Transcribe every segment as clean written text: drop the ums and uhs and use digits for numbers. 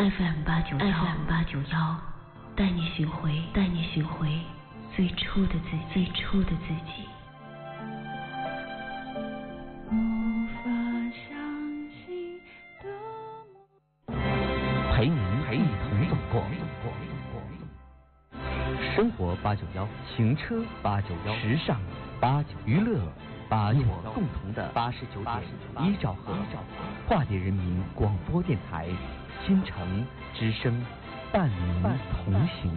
FM891，带你寻回最初的自己。 陪您一同走过。生活891，行车891，时尚891，娱乐891，共同的89.1兆赫，化蝶人民广播电台，新城之声，伴您同行。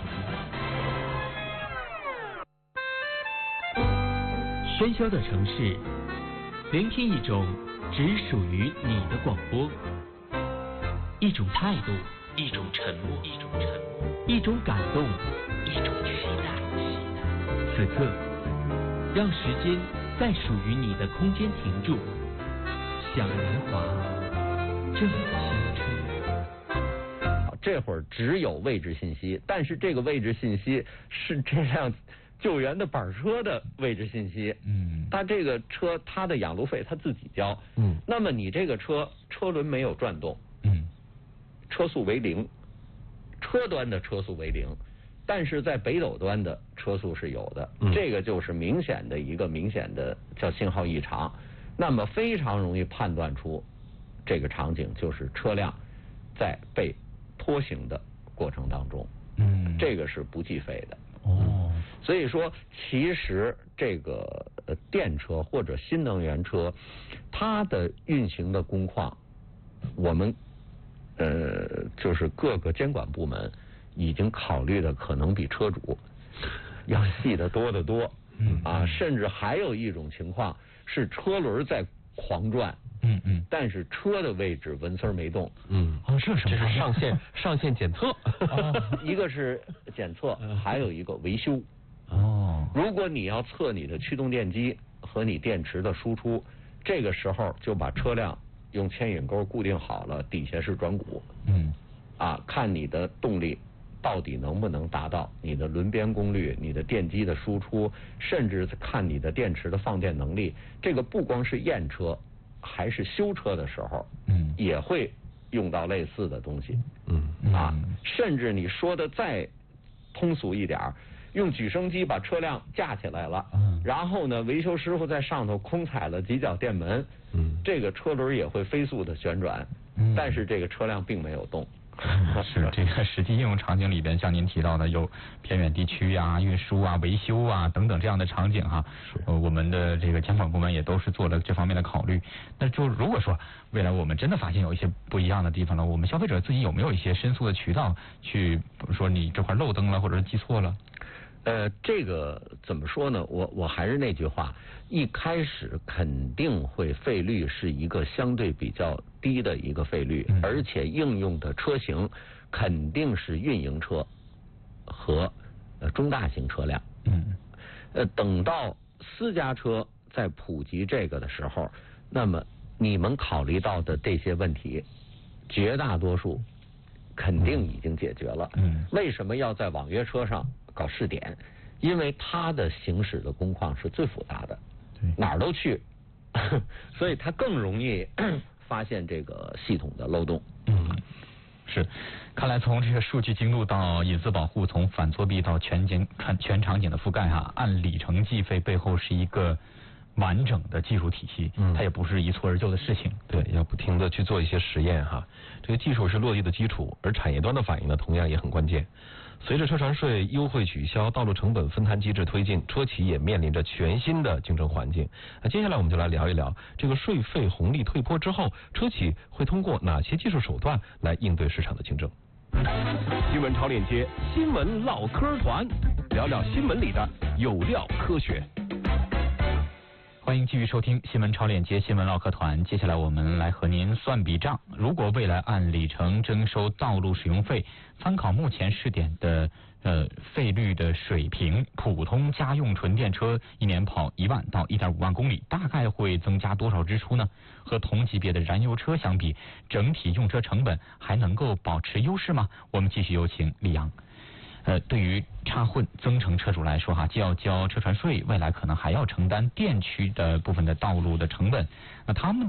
喧嚣的城市，聆听一种只属于你的广播，一种态度，一种沉默，一种感动，一种期待。此刻，让时间在属于你的空间停住，想年华，正青春。 这会儿只有位置信息，但是这个位置信息是这辆救援的板车的位置信息。他这个车他的养路费他自己交。那么你这个车轮没有转动。车速为0，车端的车速为0，但是在北斗端的车速是有的。这个就是明显的叫信号异常。那么非常容易判断出这个场景就是车辆在被拖行的过程当中。这个是不计费的。所以说其实这个电车或者新能源车它的运行的工况，我们就是各个监管部门已经考虑的可能比车主要细得多得多。甚至还有一种情况是车轮在狂转。但是车的位置纹丝没动。 这是上线检测。 一个是检测，还有一个维修。如果你要测你的驱动电机和你电池的输出，这个时候就把车辆用牵引钩固定好了，底下是转鼓。看你的动力到底能不能达到你的轮边功率、你的电机的输出，甚至看你的电池的放电能力。这个不光是验车，还是修车的时候，也会用到类似的东西。甚至你说的再通俗一点，用举升机把车辆架起来了，然后呢，维修师傅在上头空踩了几脚电门，这个车轮也会飞速的旋转，但是这个车辆并没有动。 是这个实际应用场景里边，像您提到的有偏远地区啊、运输啊、维修啊等等这样的场景哈。我们的这个监管部门也都是做了这方面的考虑。那就如果说未来我们真的发现有一些不一样的地方了，我们消费者自己有没有一些申诉的渠道去，比如说你这块漏灯了，或者是记错了？ 这个怎么说呢？我还是那句话，一开始肯定会费率是一个相对比较低的一个费率，而且应用的车型肯定是运营车和中大型车辆。等到私家车在普及这个的时候，那么你们考虑到的这些问题，绝大多数肯定已经解决了。为什么要在网约车上搞试点？因为它的行驶的工况是最复杂的，哪儿都去，所以它更容易发现这个系统的漏洞。 是，看来从这个数据精度到隐私保护，从反作弊到全场景的覆盖按里程计费背后是一个完整的技术体系，它也不是一蹴而就的事情。 对，要不停的去做一些实验哈。这个技术是落地的基础，而产业端的反应呢，同样也很关键。随着车船税优惠取消，道路成本分摊机制推进，车企也面临着全新的竞争环境。那接下来我们就来聊一聊这个税费红利退坡之后，车企会通过哪些技术手段来应对市场的竞争。新闻潮链接，新闻唠嗑团，聊聊新闻里的有料科学。 欢迎继续收听新闻超链接新闻唠嗑团。接下来我们来和您算笔账。如果未来按里程征收道路使用费，参考目前试点的费率的水平，普通家用纯电车一年跑1万到1.5万公里，大概会增加多少支出呢？和同级别的燃油车相比，整体用车成本还能够保持优势吗？我们继续有请李阳。对于插混增程车主来说既要交车船税，未来可能还要承担电区的部分的道路的成本，那他们